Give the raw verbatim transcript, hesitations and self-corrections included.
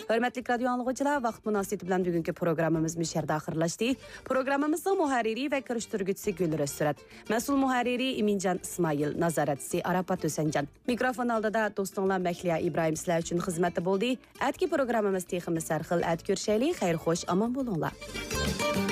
Hörmətli radio anlıqçılar, vaqt münasibəti bilan bugünkü proqramımız müşərdə axırlaşdı. Proqramımızın müharriri və kirişdirgüçüsü Gülrə Sürət, məsul müharriri İmincan İsmail, nazarətçisi Arapat Ösəncan. Mikrofon aldıda dostunlar Məkliyə İbrahim sizlər üçün xidmətdə boldu. Ətki proqramımız teximiz sərxil ət görüşəli, xeyir xoş, aman bolunlar.